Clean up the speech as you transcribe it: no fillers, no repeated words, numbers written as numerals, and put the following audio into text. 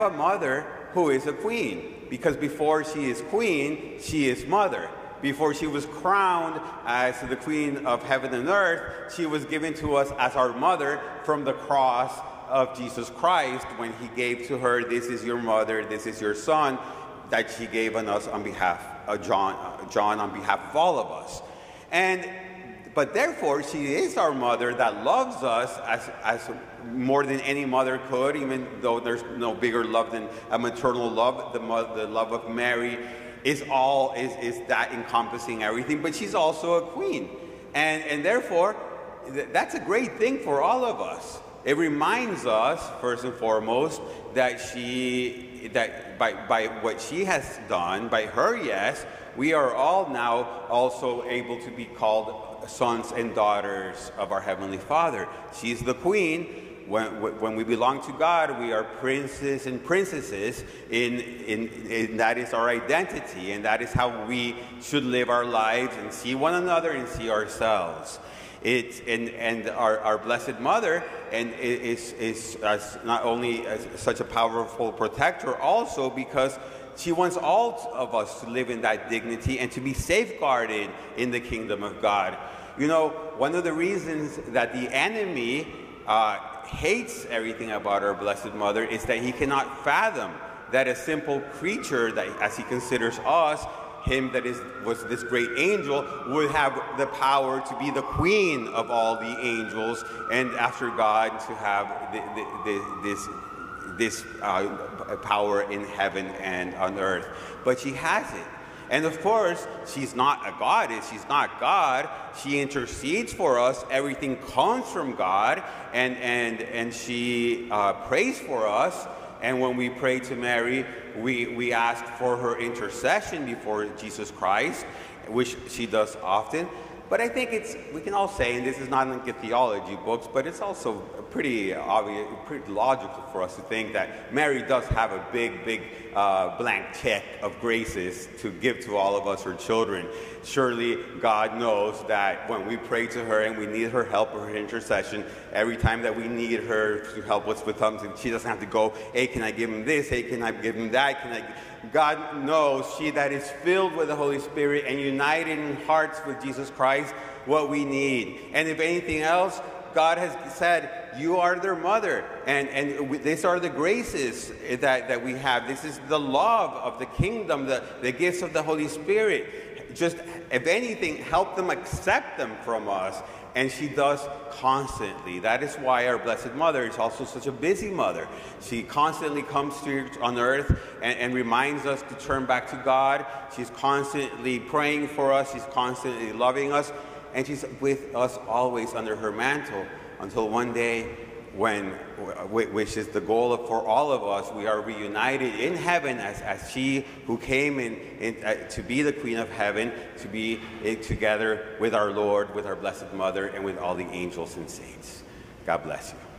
a mother who is a queen, because before she is queen, she is mother. Before she was crowned as the queen of heaven and earth, she was given to us as our mother from the cross of Jesus Christ, when he gave to her, "This is your mother, this is your son," that she gave on us on behalf of John on behalf of all of us. But therefore, she is our mother that loves us as more than any mother could, even though there's no bigger love than a maternal love. The love of Mary is that encompassing everything, but she's also a queen. And therefore, that's a great thing for all of us. It reminds us, first and foremost, that by what she has done, by her yes, we are all now also able to be called sons and daughters of our Heavenly Father. She's the queen. When we belong to God, we are princes and princesses, in that is our identity, and that is how we should live our lives and see one another and see ourselves. And our Blessed Mother is not only such a powerful protector, also because she wants all of us to live in that dignity and to be safeguarded in the kingdom of God. You know, one of the reasons that the enemy hates everything about our Blessed Mother is that he cannot fathom that a simple creature, that as he considers us, him that was this great angel, would have the power to be the queen of all the angels, and after God to have this power in heaven and on earth. But she has it. And of course, she's not a goddess. She's not God. She intercedes for us. Everything comes from God, and she prays for us. And when we pray to Mary, we ask for her intercession before Jesus Christ, which she does often. But I think we can all say, and this is not like a theology books, but it's also pretty obvious, pretty logical for us to think that Mary does have a big blank check of graces to give to all of us, her children. Surely God knows that when we pray to her and we need her help or her intercession, every time that we need her to help us with something, she doesn't have to go, "Hey, can I give him this? Hey, can I give him that? God knows, she that is filled with the Holy Spirit and united in hearts with Jesus Christ, what we need. And if anything else, God has said, you are their mother. And these are the graces that we have. This is the love of the kingdom, the gifts of the Holy Spirit. Just, if anything, help them accept them from us. And she does constantly. That is why our Blessed Mother is also such a busy mother. She constantly comes on earth and reminds us to turn back to God. She's constantly praying for us. She's constantly loving us. And she's with us always under her mantle until one day, which is the goal for all of us, we are reunited in heaven as she who came to be the Queen of Heaven, to be together with our Lord, with our Blessed Mother, and with all the angels and saints. God bless you.